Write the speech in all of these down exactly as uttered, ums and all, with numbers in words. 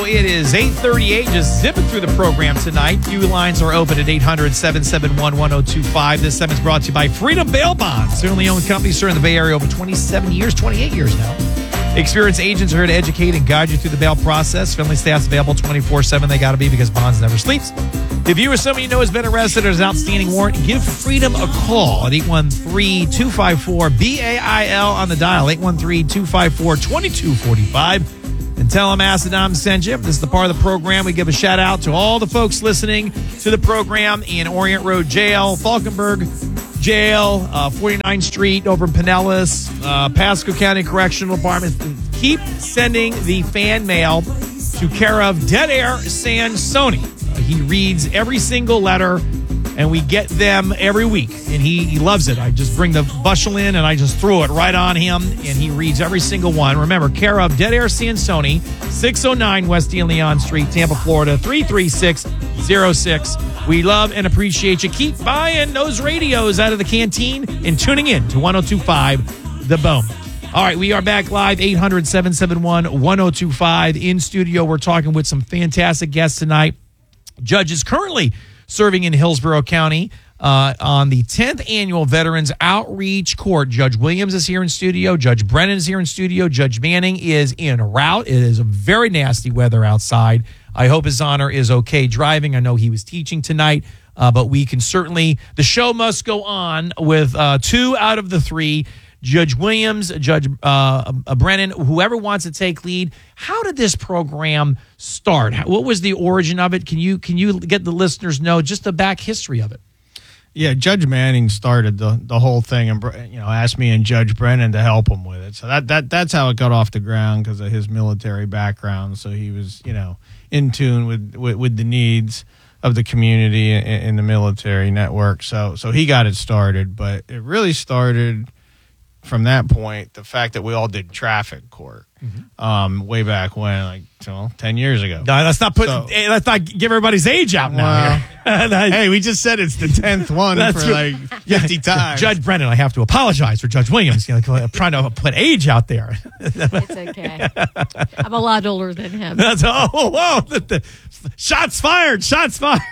It is eight thirty-eight, just zipping through the program tonight. Few lines are open at eight hundred, seven seven one, one oh two five. This segment is brought to you by Freedom Bail Bonds. Certainly owned company serving the Bay Area over twenty-seven years, twenty-eight years now. Experienced agents are here to educate and guide you through the bail process. Friendly staff's available twenty-four seven. They got to be because Bonds never sleeps. If you or someone you know has been arrested or has an outstanding warrant, give Freedom a call at eight one three, two five four, B A I L on the dial, eight one three, two five four, two two four five. And tell them Asadam sent you. This is the part of the program. We give a shout out to all the folks listening to the program in Orient Road Jail, Falkenberg Jail, uh, forty-ninth Street over in Pinellas, uh, Pasco County Correctional Department. Keep sending the fan mail to care of Dead Air Sansoni. Uh, he reads every single letter, and we get them every week, and he, he loves it. I just bring the bushel in, and I just throw it right on him, and he reads every single one. Remember, care of Dead Air Sansoni, six oh nine West De Leon Street, Tampa, Florida, three three six oh six. We love and appreciate you. Keep buying those radios out of the canteen and tuning in to one oh two point five The Bone. All right, we are back live, eight hundred, seven seven one, one oh two five. In studio, we're talking with some fantastic guests tonight. Judges currently serving in Hillsborough County uh, on the tenth Annual Veterans Outreach Court. Judge Williams is here in studio. Judge Brennan is here in studio. Judge Manning is en route. It is a very nasty weather outside. I hope His Honor is okay driving. I know he was teaching tonight, uh, but we can certainly, the show must go on with uh, two out of the three. Judge Williams, Judge uh, Brennan, whoever wants to take lead. How did this program start? What was the origin of it? Can you can you get the listeners know just the back history of it? Yeah, Judge Manning started the the whole thing, and you know asked me and Judge Brennan to help him with it. So that that that's how it got off the ground because of his military background. So he was you know in tune with with, with the needs of the community in, in the military network. So so he got it started, but it really started from that point, the fact that we all did traffic court mm-hmm. um, way back when, like you know, ten years ago. No, let's not put. So, let's not give everybody's age out now. Well, hey, we just said it's the tenth one for like fifty times. Judge Brennan, I have to apologize for Judge Williams. You know, trying to put age out there. It's okay. I'm a lot older than him. That's oh, whoa! The, the, shots fired! Shots fired!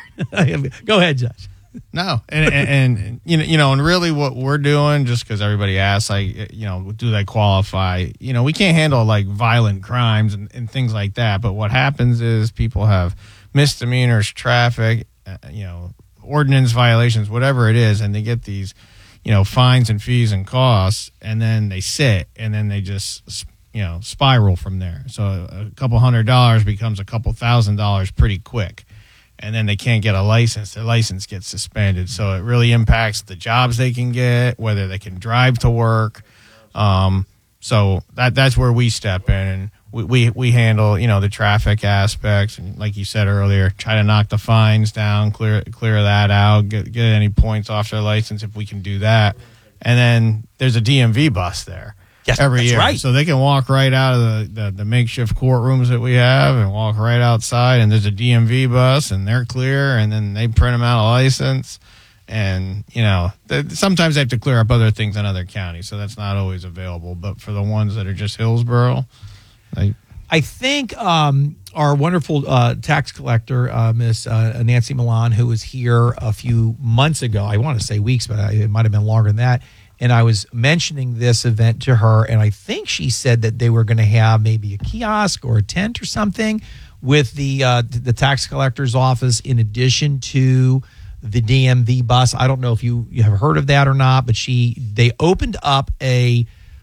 Go ahead, Judge. No, and, and, and you know, you know, and really, what we're doing, just because everybody asks, like, you know, do they qualify? You know, we can't handle like violent crimes and, and things like that. But what happens is people have misdemeanors, traffic, uh, you know, ordinance violations, whatever it is, and they get these, you know, fines and fees and costs, and then they sit, and then they just, you know, spiral from there. So a couple hundred dollars becomes a couple thousand dollars pretty quick. And then they can't get a license. Their license gets suspended. So it really impacts the jobs they can get, whether they can drive to work. Um, so that that's where we step in. And we, we, we handle, you know, the traffic aspects. And like you said earlier, try to knock the fines down, clear clear that out, get, get any points off their license if we can do that. And then there's a D M V bus there. Yes, every that's year. Right. So they can walk right out of the, the, the makeshift courtrooms that we have and walk right outside, and there's a D M V bus, and they're clear, and then they print them out a license. And, you know, they, sometimes they have to clear up other things in other counties, so that's not always available. But for the ones that are just Hillsborough, they... I think um, our wonderful uh, tax collector, uh, Miss uh, Nancy Milan, who was here a few months ago, I want to say weeks, but it might have been longer than that, and I was mentioning this event to her, and I think she said that they were going to have maybe a kiosk or a tent or something with the uh, the tax collector's office in addition to the D M V bus. I don't know if you, you have heard of that or not, but she they opened up a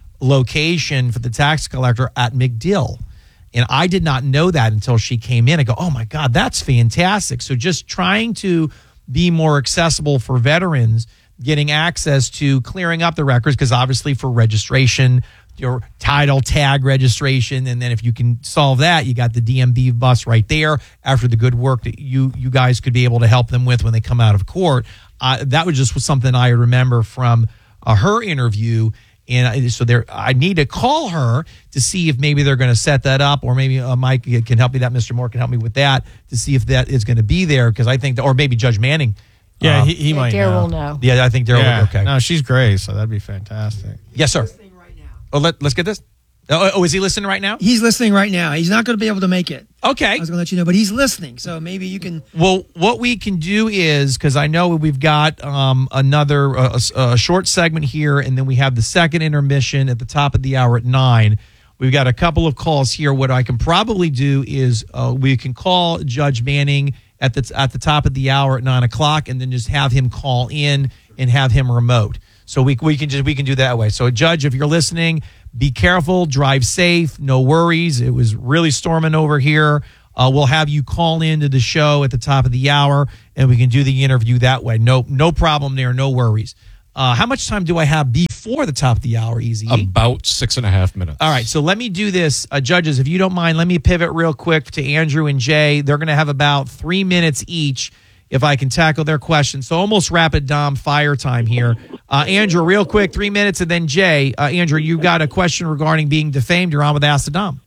location for the tax collector at MacDill. And I did not know that until she came in. I go, oh, my God, that's fantastic. So just trying to be more accessible for veterans, getting access to clearing up the records, because obviously for registration, your title tag registration, and then if you can solve that, you got the D M V bus right there after the good work that you you guys could be able to help them with when they come out of court. Uh, that was just something I remember from uh, her interview. And so there, I need to call her to see if maybe they're going to set that up, or maybe uh, Mike can help me. That Mister Moore can help me with that to see if that is going to be there, because I think, that, or maybe Judge Manning. Yeah, um, he, he yeah, might Darryl know. will know. Yeah, I think Darryl yeah. will. Okay. No, she's great, so that'd be fantastic. Yes, sir. Oh, let, let's get this. Oh, oh, is he listening right now? He's listening right now. He's not going to be able to make it. Okay. I was going to let you know, but he's listening. So maybe you can. Well, what we can do is, because I know we've got um, another uh, a, a short segment here, and then we have the second intermission at the top of the hour at nine. We've got a couple of calls here. What I can probably do is uh, we can call Judge Manning at the at the top of the hour at nine o'clock, and then just have him call in and have him remote. So we we can just we can do that way. So, Judge, if you're listening, be careful, drive safe, no worries. It was really storming over here. Uh, we'll have you call into the show at the top of the hour, and we can do the interview that way. No, no problem there. No worries. Uh, how much time do I have before the top of the hour, Easy? About six and a half minutes. All right, so let me do this. Uh, judges, if you don't mind, let me pivot real quick to Andrew and Jay. They're going to have about three minutes each if I can tackle their questions. So almost rapid Dom fire time here. Uh, Andrew, real quick, three minutes, and then Jay. Uh, Andrew, you got a question regarding being defamed. You're on with Ask the Dom.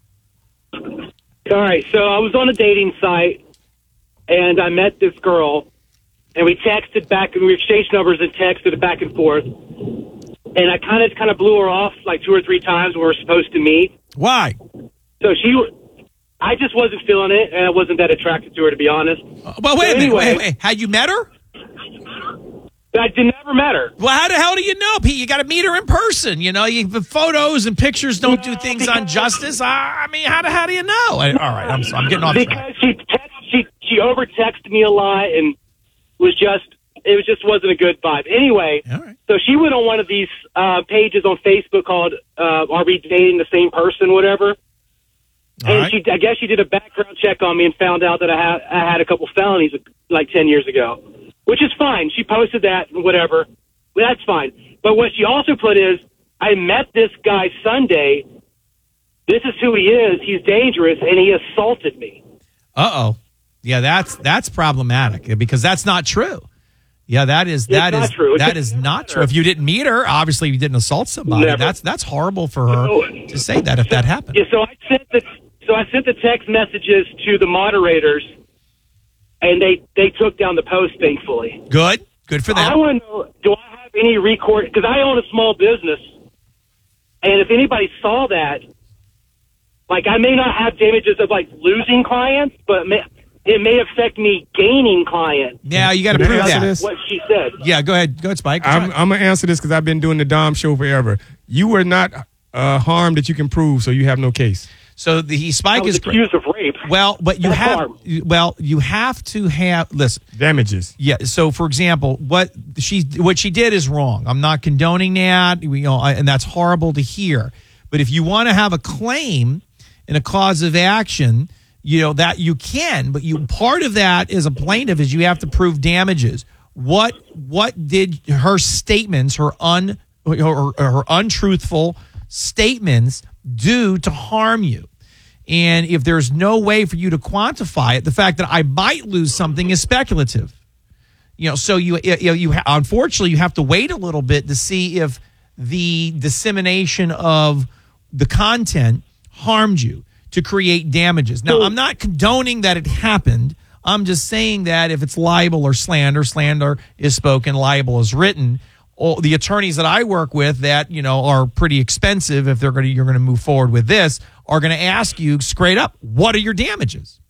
All right, so I was on a dating site, and I met this girl, and we texted back, and we exchanged numbers and texted back and forth. And I kind of kind of blew her off like two or three times when we were supposed to meet. Why? So she, I just wasn't feeling it, and I wasn't that attracted to her, to be honest. Uh, well, wait so a minute. anyway, Wait, wait. Had you met her? I did never met her. Well, how the hell do you know, Pete? You got to meet her in person. You know, you, the photos and pictures don't do things on justice. I, I mean, how the how do you know? I, all right, I'm I'm getting off track. Because she text, she she over texted me a lot and was just it was just wasn't a good vibe. Anyway, All right. so she went on one of these uh, pages on Facebook called uh, "Are We Dating the Same Person?" Whatever. All and right. she, I guess she did a background check on me and found out that I had I had a couple felonies like ten years ago, which is fine. She posted that and whatever. That's fine. But what she also put is, I met this guy Sunday. This is who he is. He's dangerous, and he assaulted me. Uh-oh. Yeah, that's that's problematic because that's not true. Yeah, that is It's that not is true. It's that just is not never. true. If you didn't meet her, obviously you didn't assault somebody. Never. That's that's horrible for her So- to say that if that happened. Yeah, so I sent the so I sent the text messages to the moderators, and they they took down the post. Thankfully, Good. Good for I them. want to know: do I have any record? Because I own a small business, and if anybody saw that, like I may not have damages of like losing clients, but may, it may affect me gaining clients. Yeah, you got to Can I prove answer that. this? What she said. Yeah, go ahead. Go ahead, Spike. I'm, I'm going to answer this because I've been doing the Dom show forever. You were not uh, harmed that you can prove, so you have no case. So the he Spike I was is great. accused of rape. Well, but you That's have harm. well, you have to have listen. Damages. Yeah. So, for example, what she what she did is wrong. I'm not condoning that. You know, I, and that's horrible to hear. But if you want to have a claim and a cause of action, you know that you can. But you part of that as a plaintiff is you have to prove damages. What what did her statements, her un her, her untruthful statements do to harm you? And if there's no way for you to quantify it, the fact that I might lose something is speculative. You know, so you you, know, you ha- unfortunately you have to wait a little bit to see if the dissemination of the content harmed you to create damages. Now, I'm not condoning that it happened. I'm just saying that if it's libel or slander, slander is spoken, libel is written. All the attorneys that I work with that, you know, are pretty expensive if they're going to you're going to move forward with this are going to ask you straight up, what are your damages?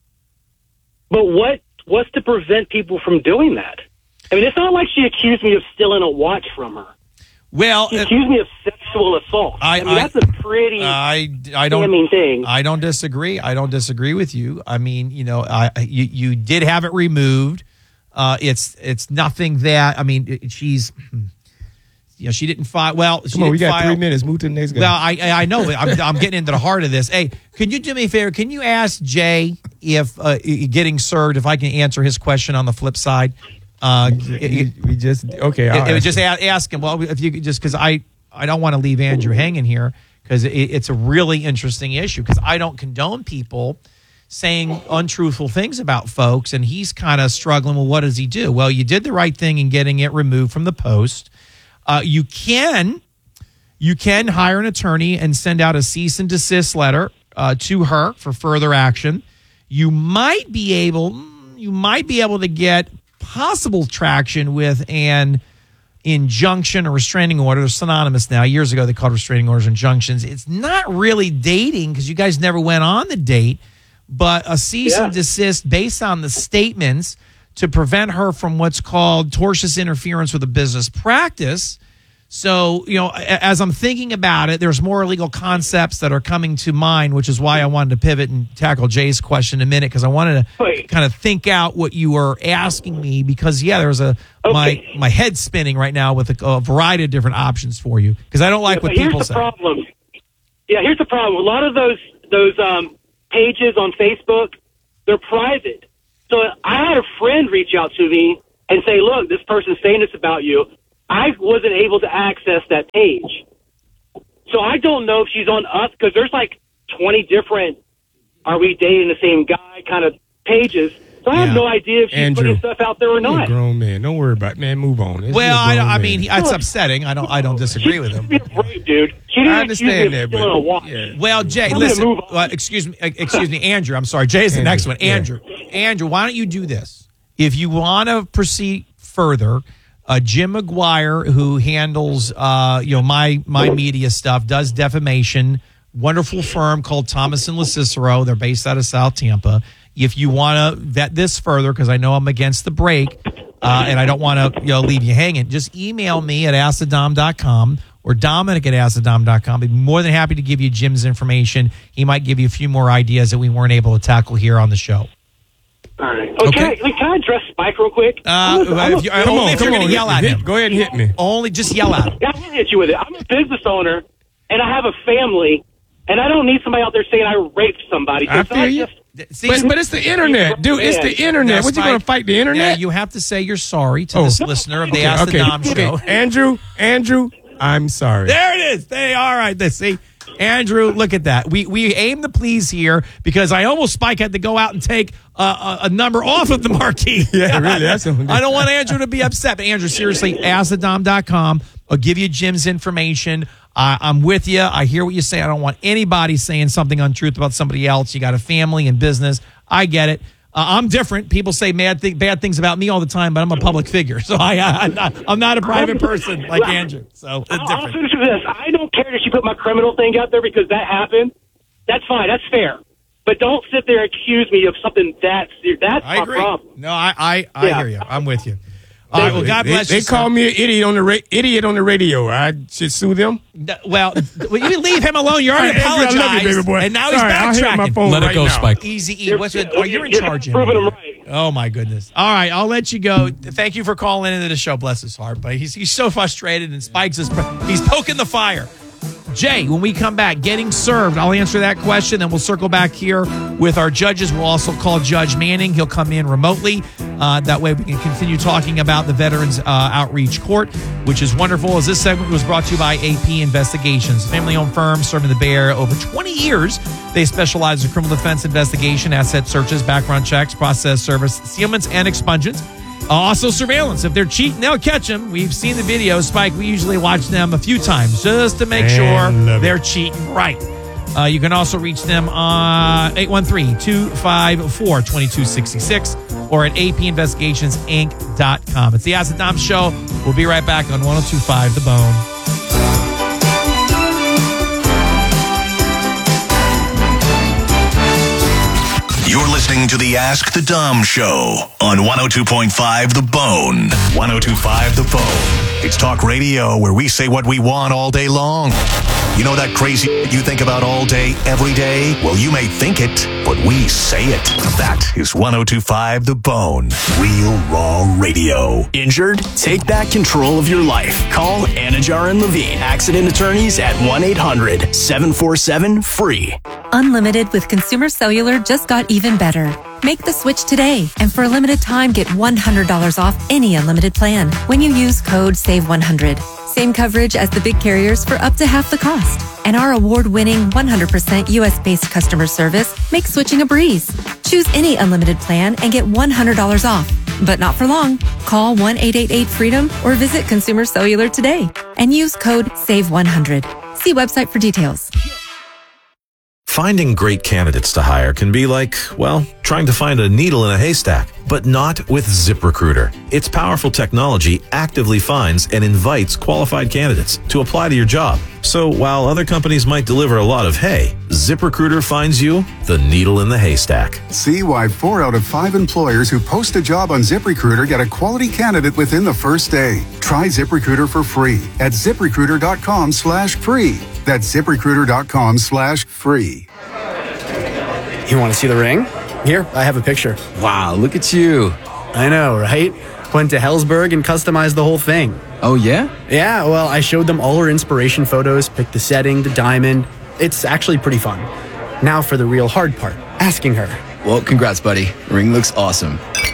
But what what's to prevent people from doing that? I mean, it's not like she accused me of stealing a watch from her. Well, She uh, accused me of sexual assault. I- I, mean, I- that's a pretty I, I don't damning thing. I don't disagree. I don't disagree with you. I mean, you know, I you, you did have it removed. Uh, it's it's nothing that I mean. It, she's you know she didn't file. Well, she Come on, we didn't got file, three minutes. Move to the next guy. Well, I I I know. but I'm I'm getting into the heart of this. Hey, can you do me a favor? Can you ask Jay if uh, getting served if I can answer his question on the flip side? Uh, we, we just okay. I'll it, it was ask just a- ask him. Well, if you could just because I I don't want to leave Andrew hanging here because it, it's a really interesting issue because I don't condone people saying untruthful things about folks, and he's kind of struggling. Well, what does he do? Well, you did the right thing in getting it removed from the post. Uh, you can you can hire an attorney and send out a cease and desist letter uh, to her for further action. You might be able you might be able to get possible traction with an injunction or restraining order. They're synonymous now. Years ago, they called restraining orders injunctions. It's not really dating because you guys never went on the date, but a cease Yeah. and desist based on the statements to prevent her from what's called tortious interference with a business practice. So, you know, a- as I'm thinking about it, there's more legal concepts that are coming to mind, which is why I wanted to pivot and tackle Jay's question in a minute, because I wanted to Wait. kind of think out what you were asking me, because, yeah, there's a my Okay. my head's spinning right now with a, a variety of different options for you, because I don't like Yeah, what but here's people the say. problem. Yeah, here's the problem. A lot of those those um, pages on Facebook, they're private. So I had a friend reach out to me and say, "Look, this person's saying this about you." I wasn't able to access that page, so I don't know if she's on us because there's like twenty different "Are we dating the same guy?" kind of pages. So I Yeah. have no idea if she's Andrew, putting stuff out there or You're a not. grown man. Don't worry about it, man. Move on. It's Well, just I, grown I man. mean, he- it's upsetting. I don't I don't disagree with him. She didn't rape, dude. She didn't I accuse understand me that, of stealing but a watch. yeah. Well, Jay, I'm gonna listen. move on. Uh, excuse me, uh, excuse me, Andrew. I'm sorry. Jay is the Andrew, next one. yeah. Andrew, Andrew, why don't you do this? If you want to proceed further, uh, Jim McGuire, who handles uh, you know my my media stuff, does defamation. Wonderful firm called Thomas and LaCicero. They're based out of South Tampa. If you want to vet this further, because I know I'm against the break, uh, and I don't want to you know leave you hanging, just email me at ask the dom dot com or Dominic at ask the dom dot com. I'd be more than happy to give you Jim's information. He might give you a few more ideas that we weren't able to tackle here on the show. All right. Oh, Okay. can, I, can I address Spike real quick? Uh, I'm a- I'm a- if you- Come only on, if you're come going on. to yell hit, at hit- him. Go ahead and hit me. Only just yell at him. Yeah, I'm gonna hit you with it. I'm a business owner, and I have a family, and I don't need somebody out there saying I raped somebody. So I it's not feel you. just- See, But, but it's the internet, dude. It's the internet. Now, What you Spike, going to fight the Yeah, internet? you have to say you're sorry to Oh. this listener of the okay, Ask okay. the Dom okay. show. Andrew, Andrew, I'm sorry. There it is. They all right. They see. Andrew, look at that. We we aim to please here because I almost Spike had to go out and take a, a, a number off of the marquee. Yeah, really, that's what- I don't want Andrew to be upset. But Andrew, seriously, ask the dom dot com. I'll give you Jim's information. Uh, I'm with you. I hear what you say. I don't want anybody saying something untruth about somebody else. You got a family and business. I get it. Uh, I'm different. People say mad th- bad things about me all the time, but I'm a public figure, so I, I I'm, not, I'm not a private person like Andrew. So it's I'll, I'll different. finish with this. I don't care that she put my criminal thing out there because that happened. That's fine. That's fair. But don't sit there and accuse me of something that's that's I my agree. problem. No, I I, I Yeah. hear you. I'm with you. All right. Well, God they, bless they you. call son. me an idiot on the ra- idiot on the radio. I should sue them. No, Well, well, you leave him alone. You already All right, Andrew, I love you, apologized, baby boy. and now Sorry, I'll he's hit my backtracking. phone Let it right go, now. Spike. Easy E. What's it? Oh, you're in you're charge. proving Jimmy. him right. Oh my goodness. All right, I'll let you go. Thank you for calling into the show. Bless his heart, but he's he's so frustrated and Spike's his, he's poking the fire. Jay, when we come back, getting served, I'll answer that question. Then we'll circle back here with our judges. We'll also call Judge Manning. He'll come in remotely. Uh, that way we can continue talking about the Veterans uh, Outreach Court, which is wonderful. As this segment was brought to you by A P Investigations, family-owned firm serving the Bay Area over twenty years. They specialize in criminal defense investigation, asset searches, background checks, process service, sealments, and expungements. Uh, also surveillance. If they're cheating, they'll catch them. We've seen the videos, Spike. We usually watch them a few times just to make Man, sure love it. they're cheating right. Uh, you can also reach them on eight one three, two five four, two two six six or at a p investigations inc dot com. It's the Ask the Dom Show. We'll be right back on one oh two point five The Bone. You're listening to the Ask the Dom Show on one oh two point five The Bone. one oh two point five The Bone. It's talk radio where we say what we want all day long. You know that crazy you think about all day, every day? Well, you may think it, but we say it. That is one oh two point five The Bone. Real raw radio. Injured? Take back control of your life. Call Anajar and Levine, accident attorneys at one eight hundred, seven four seven, free. Unlimited with Consumer Cellular just got even better. Make the switch today, and for a limited time, get one hundred dollars off any unlimited plan when you use code save one hundred. Same coverage as the big carriers for up to half the cost. And our award-winning one hundred percent U S-based customer service makes switching a breeze. Choose any unlimited plan and get one hundred dollars off. But not for long. Call one eight eight eight freedom or visit Consumer Cellular today and use code save one hundred. See website for details. Finding great candidates to hire can be like, well, trying to find a needle in a haystack, but not with ZipRecruiter. Its powerful technology actively finds and invites qualified candidates to apply to your job. So while other companies might deliver a lot of hay, ZipRecruiter finds you the needle in the haystack. See why four out of five employers who post a job on ZipRecruiter get a quality candidate within the first day. Try ZipRecruiter for free at ZipRecruiter.com slash free. That's ZipRecruiter.com slash free. You want to see the ring? Here, I have a picture. Wow, look at you. I know, right? Went to Hellsberg and customized the whole thing. Oh, yeah? Yeah, well, I showed them all her inspiration photos, picked the setting, the diamond. It's actually pretty fun. Now for the real hard part, asking her. Well, congrats, buddy. Ring looks awesome.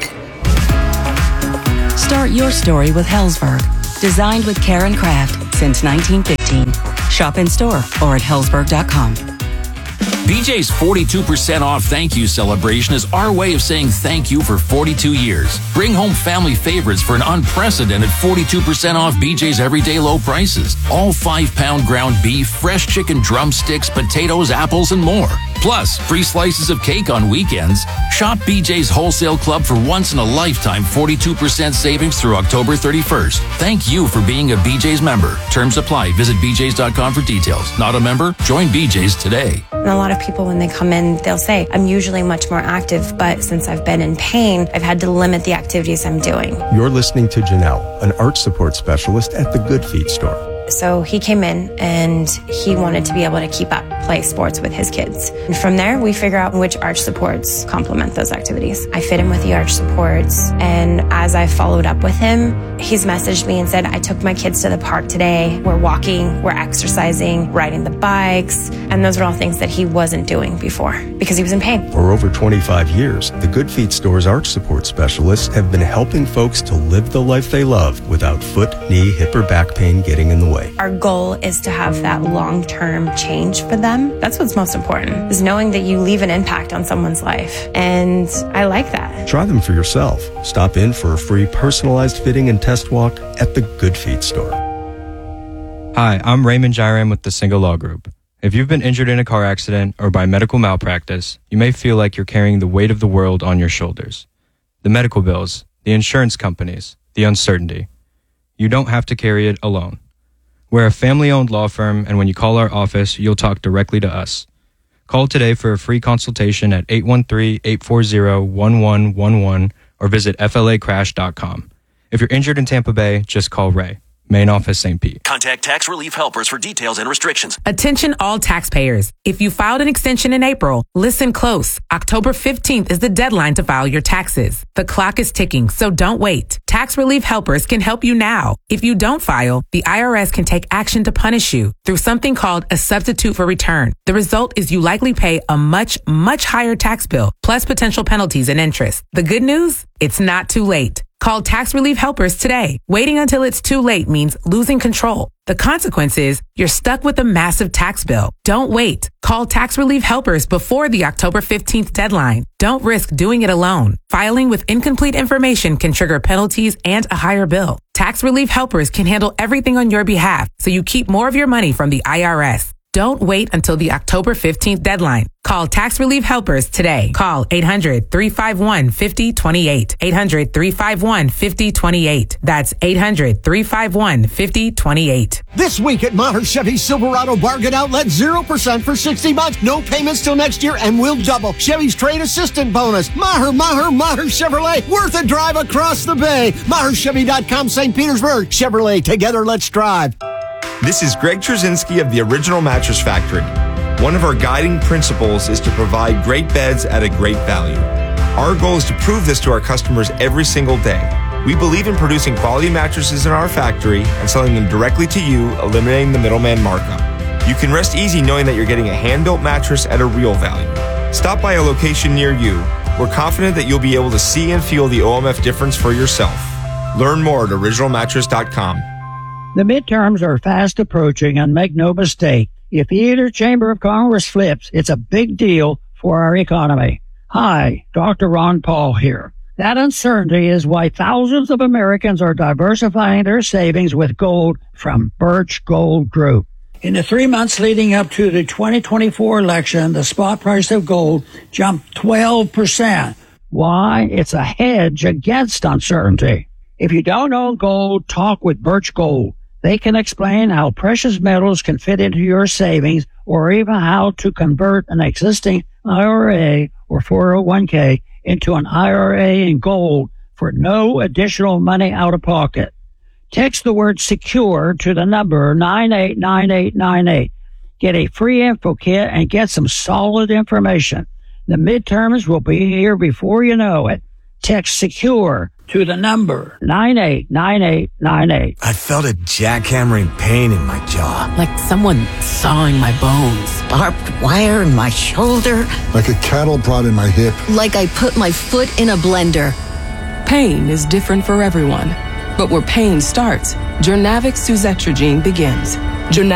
Start your story with Hellsberg. Designed with care and craft since nineteen fifteen. Shop in store or at hellsberg dot com. B J's forty-two percent off thank you celebration is our way of saying thank you for forty-two years. Bring home family favorites for an unprecedented forty-two percent off B J's everyday low prices. All five pound ground beef, fresh chicken drumsticks, potatoes, apples, and more. Plus, free slices of cake on weekends. Shop B J's Wholesale Club for once in a lifetime forty-two percent savings through October thirty-first. Thank you for being a B J's member. Terms apply. Visit b j's dot com for details. Not a member? Join B J's today. And a lot of people, when they come in, they'll say, I'm usually much more active, but since I've been in pain, I've had to limit the activities I'm doing. You're listening to Janelle, an arch support specialist at the Good Feet store. So he came in and he wanted to be able to keep up, play sports with his kids. And from there, we figure out which arch supports complement those activities. I fit him with the arch supports. And as I followed up with him, he's messaged me and said, I took my kids to the park today. We're walking, we're exercising, riding the bikes. And those are all things that he wasn't doing before because he was in pain. For over twenty-five years, the Good Feet store's arch support specialists have been helping folks to live the life they love without foot, knee, hip, or back pain getting in the way. Our goal is to have that long-term change for them. That's what's most important, is knowing that you leave an impact on someone's life. And I like that. Try them for yourself. Stop in for a free personalized fitting and test walk at the Good Feet store. Hi, I'm Raymond Jiram with the Single Law Group. If you've been injured in a car accident or by medical malpractice, you may feel like you're carrying the weight of the world on your shoulders. The medical bills, the insurance companies, the uncertainty. You don't have to carry it alone. We're a family-owned law firm, and when you call our office, you'll talk directly to us. Call today for a free consultation at eight one three, eight four zero, one one one one or visit f l a crash dot com. If you're injured in Tampa Bay, just call Ray. Main office, Saint Pete. Contact Tax Relief Helpers for details and restrictions. Attention all taxpayers. If you filed an extension in April, listen close. October fifteenth is the deadline to file your taxes. The clock is ticking, so don't wait. Tax Relief Helpers can help you now. If you don't file, the I R S can take action to punish you through something called a substitute for return. The result is you likely pay a much, much higher tax bill, plus potential penalties and interest. The good news? It's not too late. Call Tax Relief Helpers today. Waiting until it's too late means losing control. The consequence is you're stuck with a massive tax bill. Don't wait. Call Tax Relief Helpers before the October fifteenth deadline. Don't risk doing it alone. Filing with incomplete information can trigger penalties and a higher bill. Tax Relief Helpers can handle everything on your behalf, so you keep more of your money from the I R S. Don't wait until the October fifteenth deadline. Call Tax Relief Helpers today. Call eight hundred, three five one, five zero two eight. eight hundred, three five one, five zero two eight. That's eight hundred, three five one, five zero two eight. This week at Maher Chevy Silverado Bargain Outlet, zero percent for sixty months. No payments till next year, and we'll double Chevy's trade assistant bonus. Maher, Maher, Maher Chevrolet. Worth a drive across the bay. Maher Chevy dot com, Saint Petersburg. Chevrolet, together let's drive. This is Greg Trzynski of the Original Mattress Factory. One of our guiding principles is to provide great beds at a great value. Our goal is to prove this to our customers every single day. We believe in producing quality mattresses in our factory and selling them directly to you, eliminating the middleman markup. You can rest easy knowing that you're getting a hand-built mattress at a real value. Stop by a location near you. We're confident that you'll be able to see and feel the O M F difference for yourself. Learn more at original mattress dot com. The midterms are fast approaching, and make no mistake, if either chamber of Congress flips, it's a big deal for our economy. Hi, Doctor Ron Paul here. That uncertainty is why thousands of Americans are diversifying their savings with gold from Birch Gold Group. In the three months leading up to the twenty twenty-four election, the spot price of gold jumped twelve percent. Why? It's a hedge against uncertainty. If you don't own gold, talk with Birch Gold. They can explain how precious metals can fit into your savings or even how to convert an existing I R A or four oh one k into an I R A in gold for no additional money out of pocket. Text the word secure to the number nine eight nine eight nine eight. Get a free info kit and get some solid information. The midterms will be here before you know it. Text secure to the number nine eight nine eight nine eight. I felt a jackhammering pain in my jaw. Like someone sawing my bones. Barbed wire in my shoulder. Like a cattle prod in my hip. Like I put my foot in a blender. Pain is different for everyone. But where pain starts, Jurnavic suzetrigine begins. Jurnavic